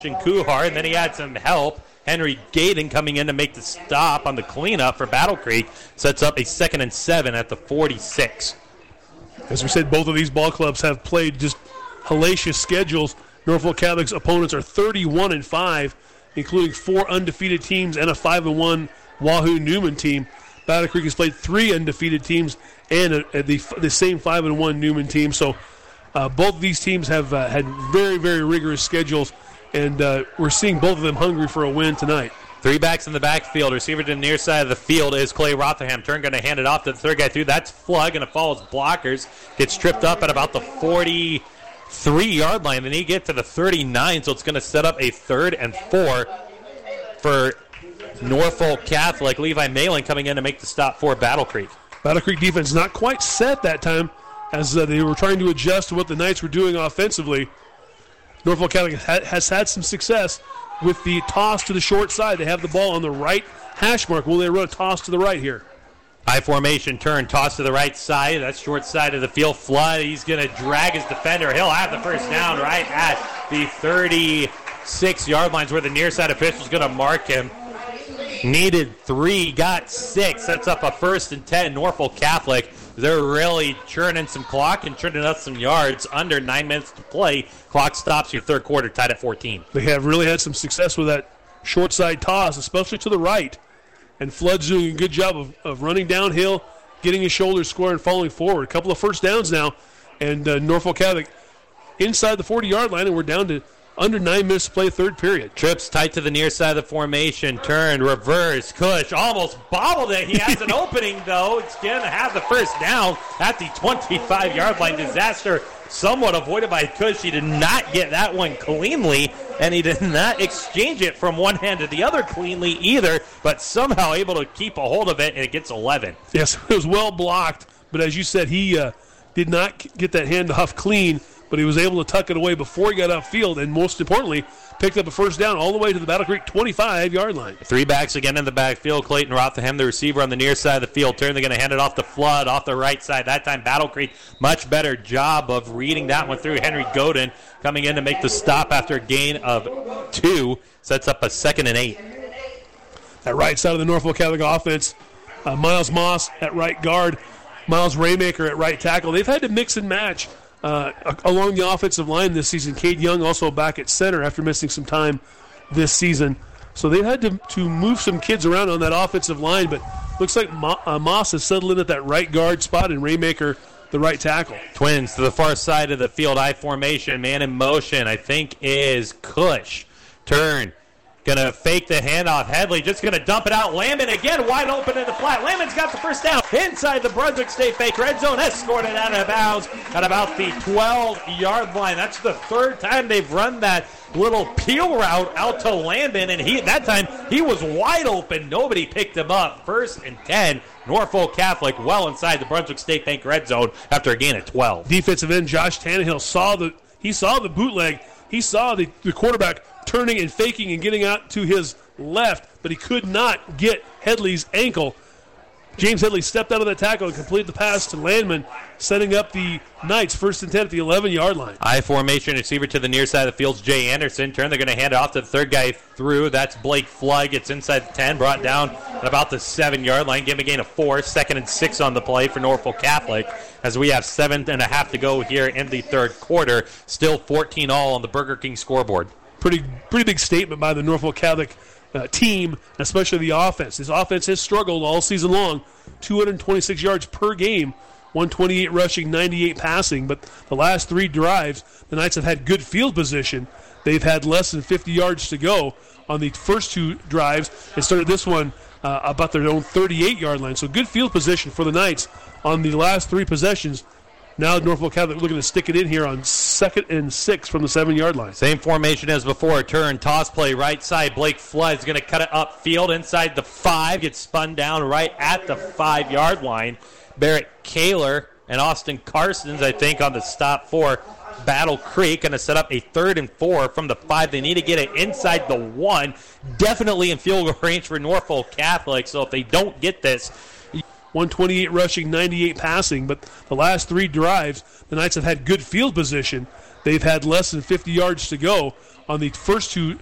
Kuhar, and then he had some help. Henry Gaden coming in to make the stop on the cleanup for Battle Creek. Sets up a 2nd and 7 at the 46. As we said, both of these ball clubs have played just hellacious schedules. Norfolk Catholic's opponents are 31-5, including 4 undefeated teams and a 5-1 Wahoo Newman team. Battle Creek has played 3 undefeated teams and the same 5-1 Newman team. So both of these teams have had very, very rigorous schedules, and we're seeing both of them hungry for a win tonight. 3 backs in the backfield. Receiver to the near side of the field is Clay Rotherham. Turn going to hand it off to the third guy through. That's Flood. Going to follow his blockers. Gets tripped up at about the 43-yard line. Then he gets to the 39, so it's going to set up a 3rd and 4 for Norfolk Catholic. Levi Malin coming in to make the stop for Battle Creek. Battle Creek defense not quite set that time as they were trying to adjust to what the Knights were doing offensively. Norfolk Catholic has had some success with the toss to the short side. They have the ball on the right hash mark. Will they run a toss to the right here? High formation turn, toss to the right side. That's short side of the field. Flood, he's going to drag his defender. He'll have the first down right at the 36-yard lines where the near side official's going to mark him. Needed 3, got 6. Sets up a 1st and 10. Norfolk Catholic. They're really churning some clock and churning up some yards. Under 9 minutes to play. Clock stops your third quarter, tied at 14. They have really had some success with that short side toss, especially to the right. And Flood's doing a good job of running downhill, getting his shoulders square and falling forward. A couple of first downs now. And Norfolk Catholic inside the 40-yard line, and we're down to under 9 minutes to play third period. Trips tight to the near side of the formation. Turn, reverse, Cush almost bobbled it. He has an opening, though. It's going to have the first down at the 25-yard line. Disaster somewhat avoided by Cush. He did not get that one cleanly, and he did not exchange it from one hand to the other cleanly either, but somehow able to keep a hold of it, and it gets 11. Yes, it was well blocked, but as you said, he did not get that handoff clean, but he was able to tuck it away before he got upfield, and most importantly, picked up a first down all the way to the Battle Creek 25-yard line. 3 backs again in the backfield. Clayton Rotherham, the receiver on the near side of the field. Turn, they're going to hand it off to Flood off the right side. That time, Battle Creek, much better job of reading that one through. Henry Godin coming in to make the stop after a gain of 2. Sets up a 2nd and 8. That right side of the Norfolk Catholic offense, Miles Moss at right guard, Miles Raymaker at right tackle. They've had to mix and match along the offensive line this season. Cade Young also back at center after missing some time this season. So they've had to move some kids around on that offensive line, but looks like Moss has settled in at that right guard spot and Raymaker the right tackle. Twins to the far side of the field, I formation, man in motion, I think is Cush. Turn. Going to fake the handoff. Headley just going to dump it out. Lamon again wide open in the flat. Lamon's got the first down inside the Brunswick State fake red zone. Escorted out of bounds at about the 12-yard line. That's the 3rd time they've run that little peel route out to Lamon, and that time he was wide open. Nobody picked him up. 1st and 10. Norfolk Catholic well inside the Brunswick State Bank red zone after a gain of 12. Defensive end Josh Tannehill saw the bootleg. He saw the quarterback turning and faking and getting out to his left, but he could not get Headley's ankle. James Headley stepped out of that tackle and completed the pass to Landman, setting up the Knights 1st and 10 at the 11-yard line. I formation receiver to the near side of the field, Jay Anderson. Turn, they're going to hand it off to the third guy through. That's Blake Flood. Gets inside the 10, brought down at about the 7-yard line. Give him a gain of 4. 2nd and 6 on the play for Norfolk Catholic as we have 7.5 to go here in the third quarter. Still 14-all on the Burger King scoreboard. Pretty big statement by the Norfolk Catholic team, especially the offense. This offense has struggled all season long. 226 yards per game, 128 rushing, 98 passing. But the last 3 drives, the Knights have had good field position. They've had less than 50 yards to go on the first 2 drives and started this one about their own 38-yard line. So good field position for the Knights on the last 3 possessions. Now Norfolk Catholic looking to stick it in here on 2nd and 6 from the 7-yard line. Same formation as before. Turn, toss play, right side. Blake Flood is going to cut it upfield inside the 5. Gets spun down right at the 5-yard line. Barrett Kaler and Austin Carsons, I think, on the stop for Battle Creek. Going to set up a 3rd and 4 from the 5. They need to get it inside the 1. Definitely in field goal range for Norfolk Catholic. So if they don't get this, 128 rushing, 98 passing. But the last 3 drives, the Knights have had good field position. They've had less than 50 yards to go on the first two